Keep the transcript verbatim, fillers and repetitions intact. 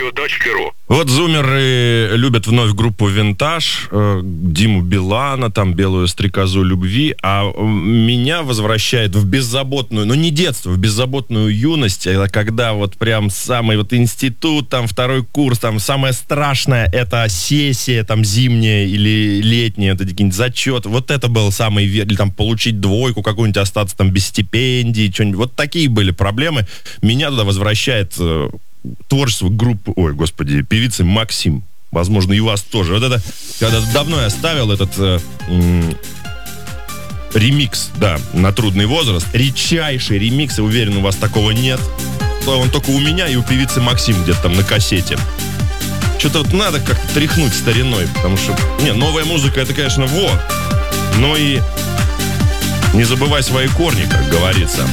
радио точка ру. Вот зумеры любят вновь группу «Винтаж», э, Диму Билана, там «Белую стрекозу любви», а меня возвращает в беззаботную, ну не детство, в беззаботную юность, когда вот прям самый вот институт, там второй курс, там самое страшное, это сессия, там зимняя или летняя, это какие-нибудь зачеты, вот это был самый, или там получить двойку какую-нибудь, остаться там без стипендии, что-нибудь, вот такие были проблемы. Меня туда возвращает э, творчество группы, ой, господи, певицы Максим. Возможно, и вас тоже. Вот это, когда давно я ставил этот э, м, ремикс, да, на «Трудный возраст». Редчайший ремикс, я уверен, у вас такого нет. Он только у меня и у певицы Максим где-то там на кассете. Что-то вот надо как-то тряхнуть стариной, потому что, не, новая музыка, это, конечно, во, но и не забывай свои корни, как говорится.